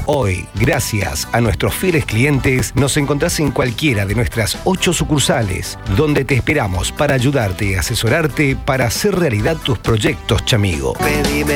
Hoy, gracias a nuestros fieles clientes, nos encontrás en cualquiera de nuestras 8 sucursales, donde te esperamos para ayudarte y asesorarte para hacer realidad tus proyectos, Chamigo.